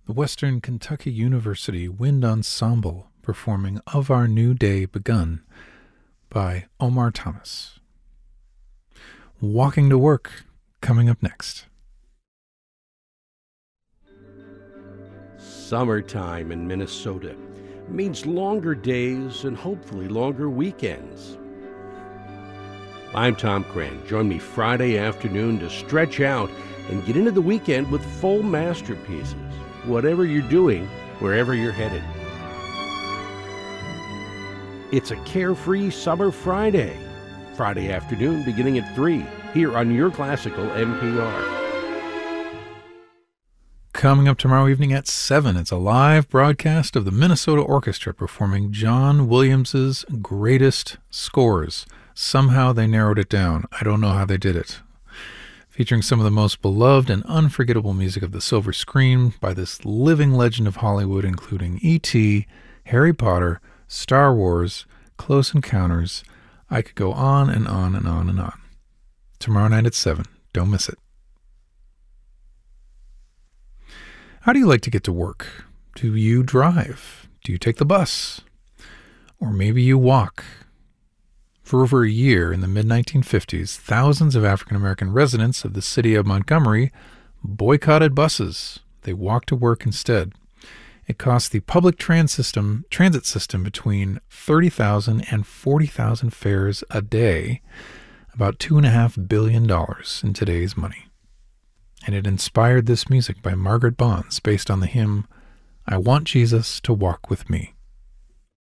the Western Kentucky University Wind Ensemble performing Of Our New Day Begun by Omar Thomas. Walking to Work, coming up next. Summertime in Minnesota means longer days and hopefully longer weekends. I'm Tom Cran. Join me Friday afternoon to stretch out and get into the weekend with full masterpieces, whatever you're doing, wherever you're headed. It's a carefree summer Friday afternoon beginning at 3, here on your classical NPR. Coming up tomorrow evening at 7, it's a live broadcast of the Minnesota Orchestra performing John Williams's greatest scores. Somehow they narrowed it down. I don't know how they did it. Featuring some of the most beloved and unforgettable music of the silver screen by this living legend of Hollywood, including E.T., Harry Potter, Star Wars, Close Encounters. I could go on and on and on and on. Tomorrow night at 7. Don't miss it. How do you like to get to work? Do you drive? Do you take the bus? Or maybe you walk? For over a year in the mid-1950s, thousands of African-American residents of the city of Montgomery boycotted buses. They walked to work instead. It cost the public transit system between 30,000 and 40,000 fares a day, about $2.5 billion in today's money. And it inspired this music by Margaret Bonds based on the hymn, I Want Jesus to Walk With Me.